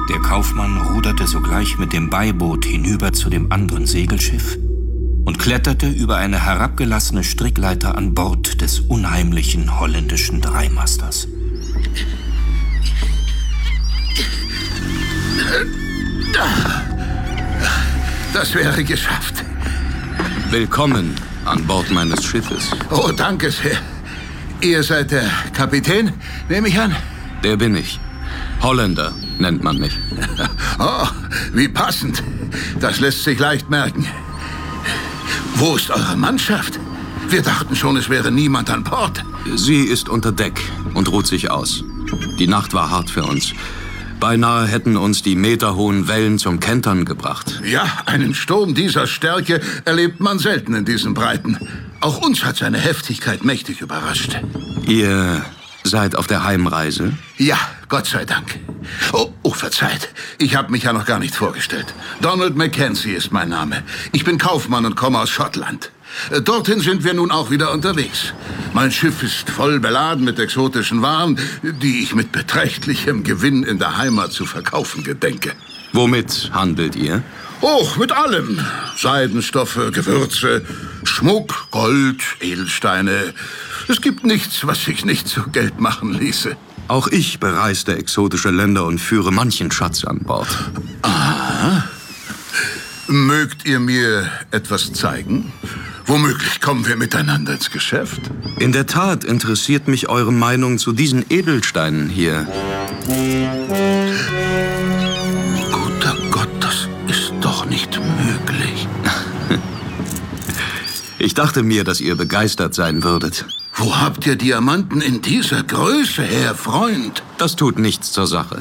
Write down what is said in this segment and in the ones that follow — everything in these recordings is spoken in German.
Der Kaufmann ruderte sogleich mit dem Beiboot hinüber zu dem anderen Segelschiff und kletterte über eine herabgelassene Strickleiter an Bord des unheimlichen holländischen Dreimasters. Das wäre geschafft. Willkommen an Bord meines Schiffes. Oh, danke sehr. Ihr seid der Kapitän, nehme ich an? Der bin ich. Holländer nennt man mich. Oh, wie passend. Das lässt sich leicht merken. Wo ist eure Mannschaft? Wir dachten schon, es wäre niemand an Bord. Sie ist unter Deck und ruht sich aus. Die Nacht war hart für uns. Beinahe hätten uns die meterhohen Wellen zum Kentern gebracht. Ja, einen Sturm dieser Stärke erlebt man selten in diesen Breiten. Auch uns hat seine Heftigkeit mächtig überrascht. Ihr seid auf der Heimreise? Ja, Gott sei Dank. Oh, verzeiht. Ich habe mich ja noch gar nicht vorgestellt. Donald Mackenzie ist mein Name. Ich bin Kaufmann und komme aus Schottland. Dorthin sind wir nun auch wieder unterwegs. Mein Schiff ist voll beladen mit exotischen Waren, die ich mit beträchtlichem Gewinn in der Heimat zu verkaufen gedenke. Womit handelt ihr? Oh, mit allem. Seidenstoffe, Gewürze, Schmuck, Gold, Edelsteine. Es gibt nichts, was sich nicht zu Geld machen ließe. Auch ich bereiste exotische Länder und führe manchen Schatz an Bord. Aha. Mögt ihr mir etwas zeigen? Womöglich kommen wir miteinander ins Geschäft. In der Tat interessiert mich eure Meinung zu diesen Edelsteinen hier. Guter Gott, das ist doch nicht möglich. Ich dachte mir, dass ihr begeistert sein würdet. Wo habt ihr Diamanten in dieser Größe her, Freund? Das tut nichts zur Sache.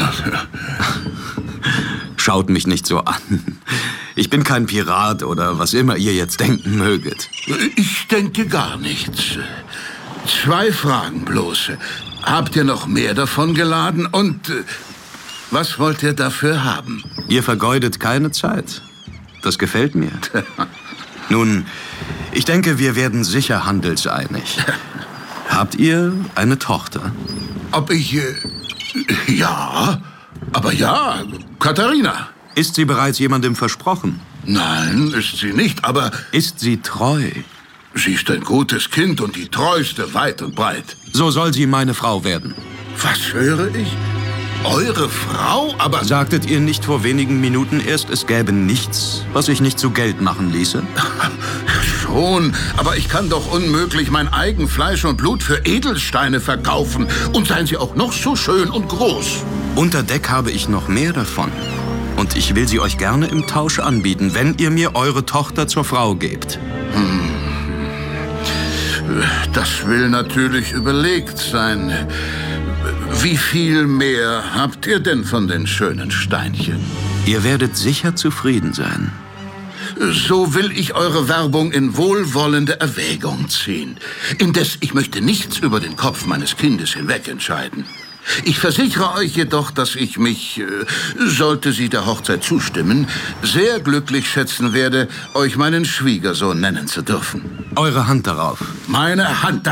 Schaut mich nicht so an. Ich bin kein Pirat oder was immer ihr jetzt denken möget. Ich denke gar nichts. 2 Fragen bloß. Habt ihr noch mehr davon geladen? Und was wollt ihr dafür haben? Ihr vergeudet keine Zeit. Das gefällt mir. Nun, ich denke, wir werden sicher handelseinig. Habt ihr eine Tochter? Ob ich... ja, aber ja, Katharina. Ist sie bereits jemandem versprochen? Nein, ist sie nicht, aber... Ist sie treu? Sie ist ein gutes Kind und die treueste weit und breit. So soll sie meine Frau werden. Was höre ich? Eure Frau? Aber... Sagtet ihr nicht vor wenigen Minuten erst, es gäbe nichts, was sich nicht zu Geld machen ließe? Schon, aber ich kann doch unmöglich mein eigen Fleisch und Blut für Edelsteine verkaufen. Und seien sie auch noch so schön und groß. Unter Deck habe ich noch mehr davon. Und ich will sie euch gerne im Tausch anbieten, wenn ihr mir eure Tochter zur Frau gebt. Das will natürlich überlegt sein. Wie viel mehr habt ihr denn von den schönen Steinchen? Ihr werdet sicher zufrieden sein. So will ich eure Werbung in wohlwollende Erwägung ziehen. Indes, ich möchte nichts über den Kopf meines Kindes hinweg entscheiden. Ich versichere euch jedoch, dass ich mich, sollte sie der Hochzeit zustimmen, sehr glücklich schätzen werde, euch meinen Schwiegersohn nennen zu dürfen. Eure Hand darauf. Meine Hand